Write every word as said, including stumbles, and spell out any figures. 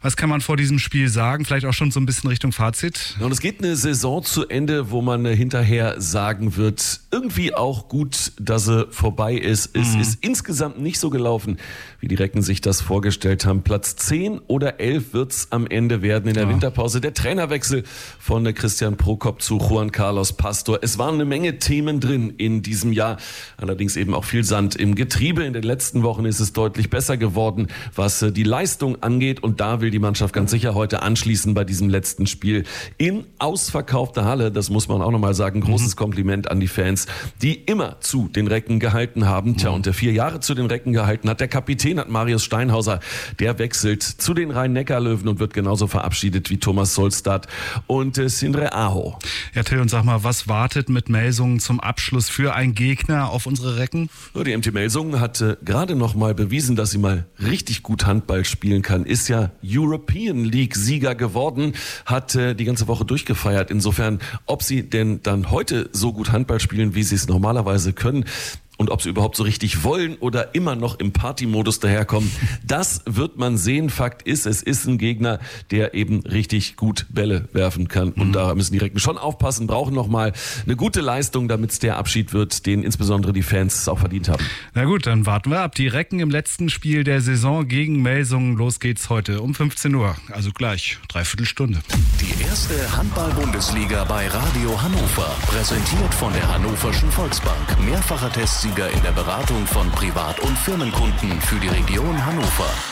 Was kann man vor diesem Spiel sagen? Vielleicht auch schon so ein bisschen Richtung Fazit? Und es geht eine Saison zu Ende, wo man hinterher sagen wird, irgendwie auch gut, dass sie vorbei ist. Es mhm. ist insgesamt nicht so gelaufen, wie die Recken sich das vorgestellt haben. Platz zehn oder elf wird's am Ende werden in der ja. Winterpause. Der Trainerwechsel von Christian Prokop zu Juan Carlos Pastor. Es waren eine Menge Themen drin in diesem Jahr. Allerdings eben auch viel Sand im Getriebe. In den letzten Wochen ist es deutlich besser geworden, was die Leistung angeht. Und da will die Mannschaft ganz sicher heute anschließen bei diesem letzten Spiel in ausverkaufter Halle. Das muss man auch nochmal sagen. Großes mhm. Kompliment an die Fans, die immer zu den Recken gehalten haben. Tja, und der vier Jahre zu den Recken gehalten hat, der Kapitän hat Marius Steinhauser. Der wechselt zu den Rhein-Neckar-Löwen und wird genauso verabschiedet wie Thomas Solstad und äh, Sindre Aho. Ja, Till, und sag mal, was wartet mit Melsungen zum Abschluss für einen Gegner auf unsere Recken? Die M T Melsungen hat äh, gerade noch mal bewiesen, dass sie mal richtig gut Handball spielen kann. Ist ja European League-Sieger geworden, hat äh, die ganze Woche durchgefeiert. Insofern, ob sie denn dann heute so gut Handball spielen, wie sie es normalerweise können, und ob sie überhaupt so richtig wollen oder immer noch im Partymodus daherkommen, das wird man sehen. Fakt ist, es ist ein Gegner, der eben richtig gut Bälle werfen kann. Und mhm. da müssen die Recken schon aufpassen, brauchen nochmal eine gute Leistung, damit es der Abschied wird, den insbesondere die Fans auch verdient haben. Na gut, dann warten wir ab. Die Recken im letzten Spiel der Saison gegen Melsungen. Los geht's heute um fünfzehn Uhr. Also gleich, dreiviertel Stunde. Die erste Handball-Bundesliga bei Radio Hannover. Präsentiert von der Hannoverschen Volksbank. Mehrfacher Testsieger in der Beratung von Privat- und Firmenkunden für die Region Hannover.